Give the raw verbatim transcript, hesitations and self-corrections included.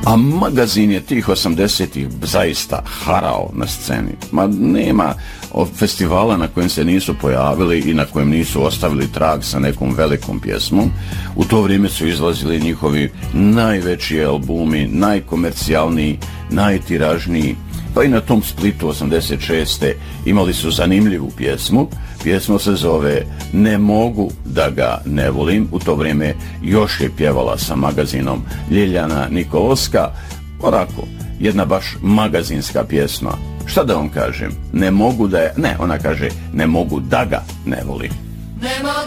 A magazin je tih osamdesetih zaista harao na sceni. Ma nema festivala na kojem se nisu pojavili i na kojem nisu ostavili trag sa nekom velikom pjesmom. U to vrijeme su izlazili njihovi najveći albumi, najkomercijalniji, najtiražniji. Pa i na tom Splitu osamdeset šeste imali su zanimljivu pjesmu. Pjesma se zove Ne mogu da ga ne volim. U to vrijeme još je pjevala sa magazinom Ljiljana Nikolovska. Onako, jedna baš magazinska pjesma. Šta da vam kažem? Ne mogu da je... Ne, ona kaže ne mogu da ga ne volim. Ne mogu